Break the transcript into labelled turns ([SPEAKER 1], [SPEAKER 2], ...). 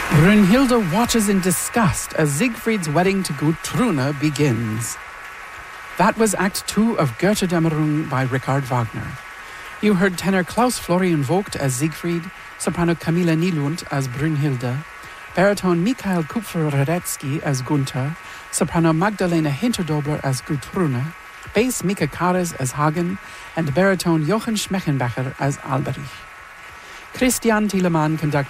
[SPEAKER 1] Brünnhilde watches in disgust as Siegfried's wedding to Gutrune begins. That was Act 2 of Götterdämmerung by Richard Wagner. You heard tenor Klaus Florian Vogt as Siegfried, soprano Camilla Nylund as Brünnhilde, baritone Mikhail Kupfer-Radetzky as Gunther, soprano Magdalena Hinterdobler as Gutrune, bass Mika Kares as Hagen, and baritone Jochen Schmechenbacher as Alberich. Christian Thielemann conducted